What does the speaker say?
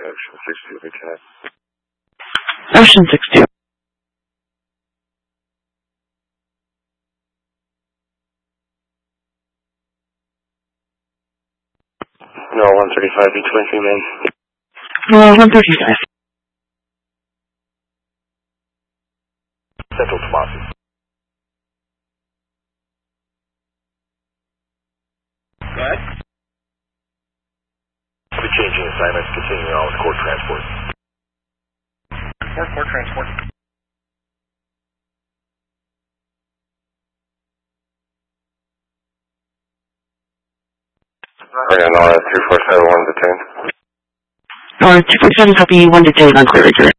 Ocean 62, Lieutenant. Ocean 62. No, 135, B23, man. 135. Central Tomasi. Go ahead. I'll be changing assignments, continuing on with court transport. Court transport. Alright, Nora 247, 1 detained. Nora 247, copy 1 detained on clear,